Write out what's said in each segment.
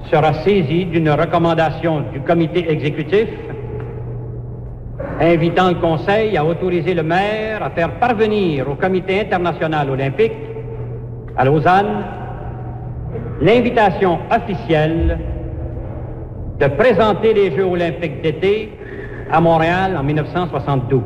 sera saisi d'une recommandation du comité exécutif invitant le Conseil à autoriser le maire à faire parvenir au Comité international olympique à Lausanne l'invitation officielle de présenter les Jeux olympiques d'été à Montréal en 1972.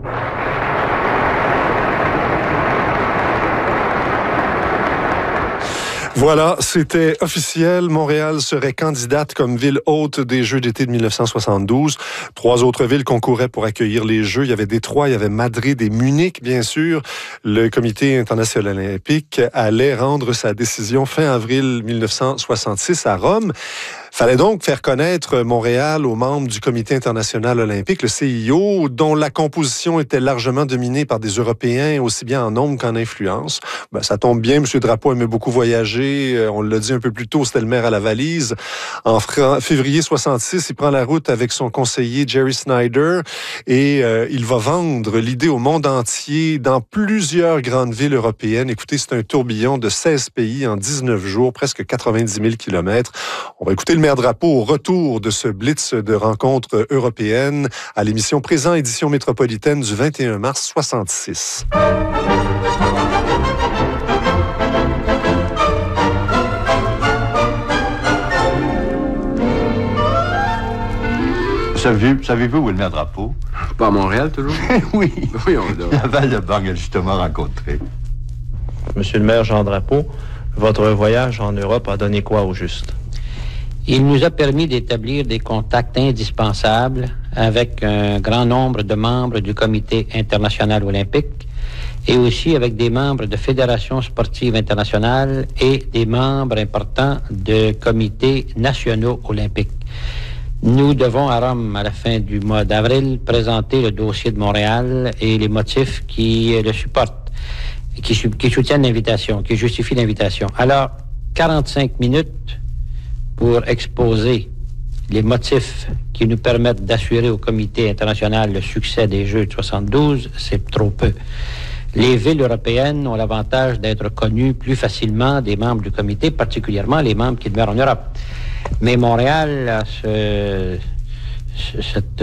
Voilà, c'était officiel. Montréal serait candidate comme ville hôte des Jeux d'été de 1972. 3 autres villes concouraient pour accueillir les Jeux. Il y avait Détroit, il y avait Madrid et Munich, bien sûr. Le Comité international olympique allait rendre sa décision fin avril 1966 à Rome. Fallait donc faire connaître Montréal aux membres du Comité international olympique, le CIO, dont la composition était largement dominée par des Européens, aussi bien en nombre qu'en influence. Ben, ça tombe bien, M. Drapeau aimait beaucoup voyager. On l'a dit un peu plus tôt, c'était le maire à la valise. En février 66, il prend la route avec son conseiller Jerry Snyder et il va vendre l'idée au monde entier dans plusieurs grandes villes européennes. Écoutez, c'est un tourbillon de 16 pays en 19 jours, presque 90 000 kilomètres. On va écouter le maire Drapeau au retour de ce blitz de rencontres européennes à l'émission Présent, édition métropolitaine du 21 mars 66. Savez-vous où est le maire Drapeau? Pas à Montréal, toujours? Oui. Oui, on doit. La Val-de-Banque a justement rencontré. Monsieur le maire Jean Drapeau, votre voyage en Europe a donné quoi au juste? Il nous a permis d'établir des contacts indispensables avec un grand nombre de membres du Comité international olympique et aussi avec des membres de fédérations sportives internationales et des membres importants de comités nationaux olympiques. Nous devons à Rome, à la fin du mois d'avril, présenter le dossier de Montréal et les motifs qui le supportent, qui soutiennent l'invitation, qui justifient l'invitation. Alors, 45 minutes pour exposer les motifs qui nous permettent d'assurer au Comité international le succès des Jeux de 72, c'est trop peu. Les villes européennes ont l'avantage d'être connues plus facilement des membres du comité, particulièrement les membres qui demeurent en Europe. Mais Montréal a cette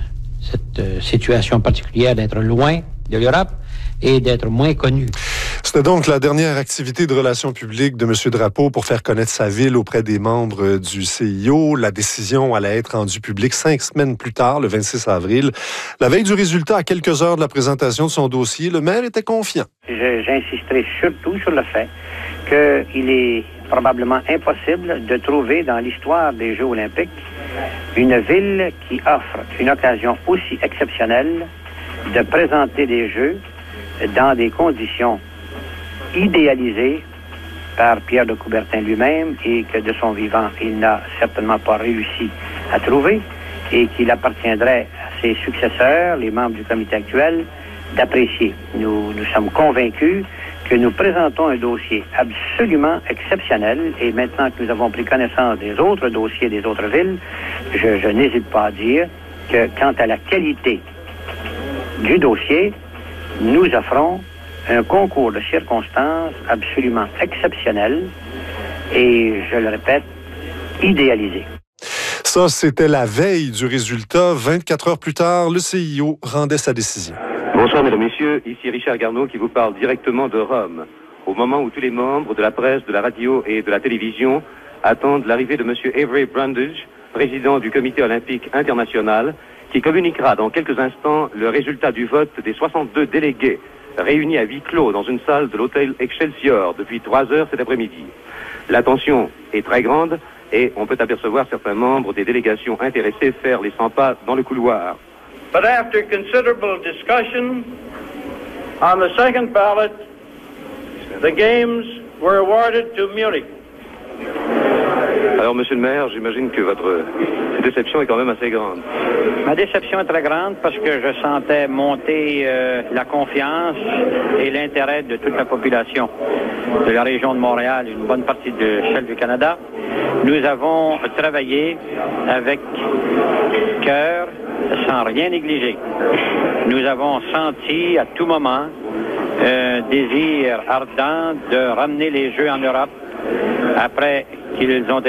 situation particulière d'être loin de l'Europe et d'être moins connu. C'était donc la dernière activité de relations publiques de M. Drapeau pour faire connaître sa ville auprès des membres du CIO. La décision allait être rendue publique 5 semaines plus tard, le 26 avril. La veille du résultat, à quelques heures de la présentation de son dossier, le maire était confiant. J'insisterai surtout sur le fait qu'il est probablement impossible de trouver dans l'histoire des Jeux olympiques une ville qui offre une occasion aussi exceptionnelle de présenter des Jeux dans des conditions idéalisées par Pierre de Coubertin lui-même et que de son vivant, il n'a certainement pas réussi à trouver et qu'il appartiendrait à ses successeurs, les membres du comité actuel, d'apprécier. Nous sommes convaincus que nous présentons un dossier absolument exceptionnel et maintenant que nous avons pris connaissance des autres dossiers des autres villes, je n'hésite pas à dire que quant à la qualité du dossier, nous offrons un concours de circonstances absolument exceptionnel et, je le répète, idéalisé. Ça, c'était la veille du résultat. 24 heures plus tard, le CIO rendait sa décision. Bonsoir, mesdames, messieurs. Ici Richard Garneau qui vous parle directement de Rome, au moment où tous les membres de la presse, de la radio et de la télévision attendent l'arrivée de M. Avery Brundage, président du Comité olympique international, qui communiquera dans quelques instants le résultat du vote des 62 délégués réunis à huis clos dans une salle de l'hôtel Excelsior depuis 3 heures cet après-midi. L'attention est très grande et on peut apercevoir certains membres des délégations intéressées faire les 100 pas dans le couloir. But after considerable discussion on the second ballot, the games were awarded to Munich. Alors, monsieur le maire, j'imagine que votre déception est quand même assez grande. Ma déception est très grande parce que je sentais monter la confiance et l'intérêt de toute la population de la région de Montréal, une bonne partie de celle du Canada. Nous avons travaillé avec cœur, sans rien négliger. Nous avons senti à tout moment un désir ardent de ramener les Jeux en Europe après qu'ils ont